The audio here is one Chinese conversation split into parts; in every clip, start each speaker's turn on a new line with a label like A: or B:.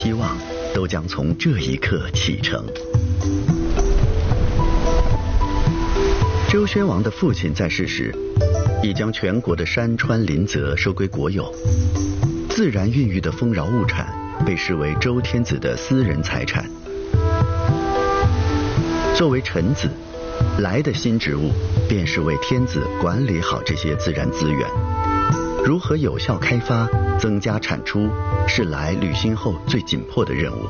A: 希望都将从这一刻启程。周宣王的父亲在世时，已将全国的山川林泽收归国有，自然孕育的丰饶物产被视为周天子的私人财产。作为臣子，来的新职务便是为天子管理好这些自然资源，如何有效开发、增加产出，是来履新后最紧迫的任务。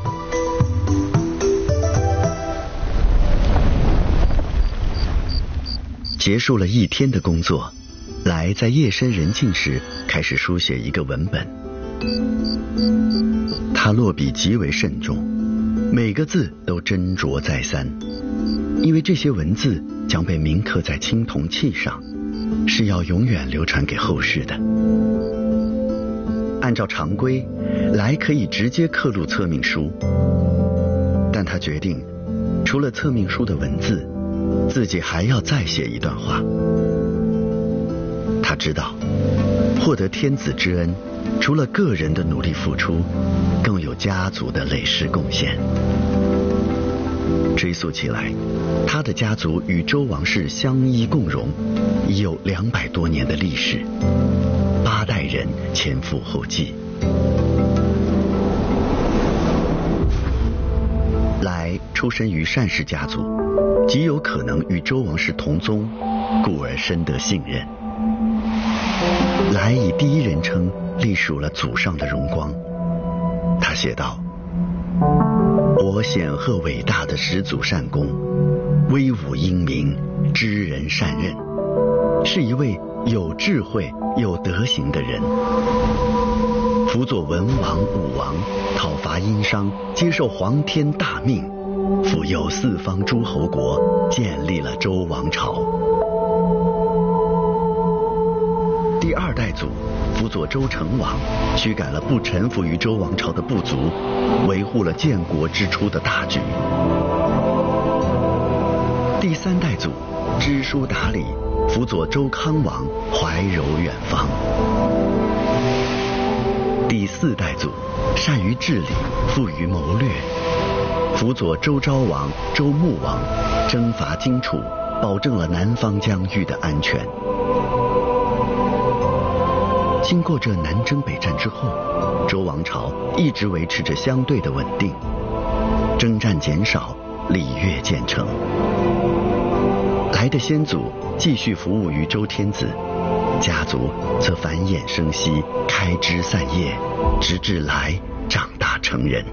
A: 结束了一天的工作，来在夜深人静时开始书写一个文本。他落笔极为慎重，每个字都斟酌再三，因为这些文字将被铭刻在青铜器上，是要永远流传给后世的。按照常规，来可以直接刻录册命书，但他决定，除了册命书的文字，自己还要再写一段话。他知道，获得天子之恩，除了个人的努力付出，更有家族的累世贡献。追溯起来，他的家族与周王室相依共荣，已有200多年的历史，8代人前赴后继。来出身于单氏家族，极有可能与周王室同宗，故而深得信任。来以第一人称隶属了祖上的荣光。他写道：我显赫伟大的始祖善公，威武英明，知人善任，是一位有智慧有德行的人。辅佐文王武王，讨伐殷商，接受皇天大命，辅佑四方诸侯国，建立了周王朝。第2代祖辅佐周成王，驱赶了不臣服于周王朝的部族，维护了建国之初的大局。第3代祖知书达理，辅佐周康王，怀柔远方。第4代祖善于治理，富于谋略，辅佐周昭王、周穆王，征伐荆楚，保证了南方疆域的安全。经过这南征北战之后，周王朝一直维持着相对的稳定，征战减少，礼乐渐成。来的先祖继续服务于周天子，家族则繁衍生息，开枝散叶，直至来长大成人。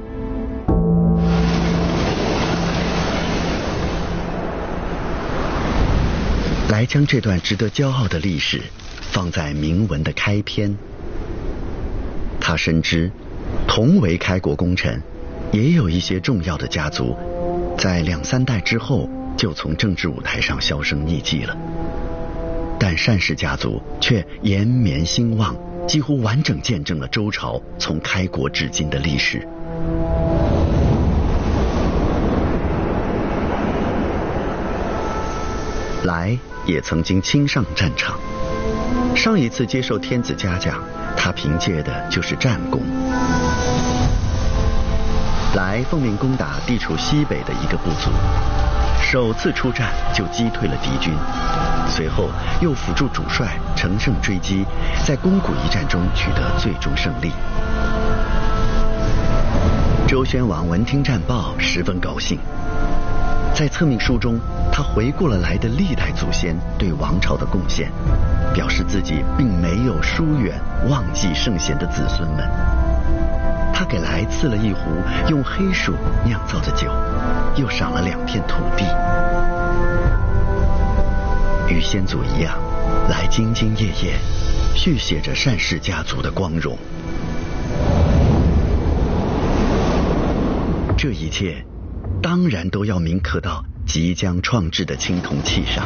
A: 来将这段值得骄傲的历史放在铭文的开篇。他深知，同为开国功臣，也有一些重要的家族在2、3代之后就从政治舞台上销声匿迹了，但单氏家族却延绵兴旺，几乎完整见证了周朝从开国至今的历史。来也曾经亲上战场，上一次接受天子嘉奖，他凭借的就是战功。来奉命攻打地处西北的一个部族，首次出战就击退了敌军，随后又辅助主帅乘胜追击，在宫谷一战中取得最终胜利。周宣王闻听战报，十分高兴。在册命书中，他回顾了来的历代祖先对王朝的贡献，表示自己并没有疏远忘记圣贤的子孙们。他给来赐了一壶用黑薯酿造的酒，又赏了2片土地。与先祖一样，来兢兢业业，续写着单氏家族的光荣。这一切当然都要铭刻到即将创制的青铜器上。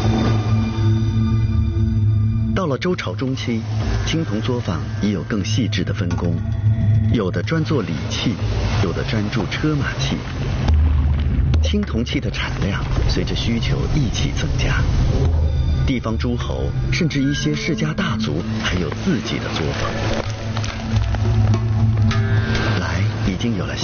A: 到了周朝中期，青铜作坊已有更细致的分工，有的专做礼器，有的专注车马器。青铜器的产量随着需求一起增加，地方诸侯甚至一些世家大族还有自己的作坊。来已经有了